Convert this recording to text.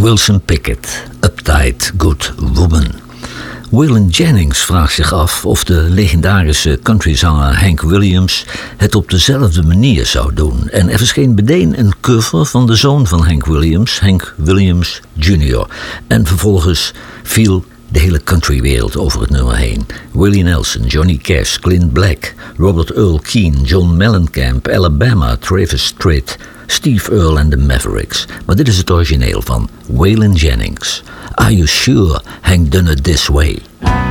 Wilson Pickett, Uptight Good Woman. Waylon Jennings vraagt zich af of de legendarische countryzanger Hank Williams het op dezelfde manier zou doen. En er verscheen meteen een cover van de zoon van Hank Williams Jr. En vervolgens viel de hele countrywereld over het nummer heen. Willie Nelson, Johnny Cash, Clint Black, Robert Earl Keen, John Mellencamp, Alabama, Travis Tritt, Steve Earle en de Mavericks. Maar dit is het origineel van Waylon Jennings. Are you sure Hank done it this way?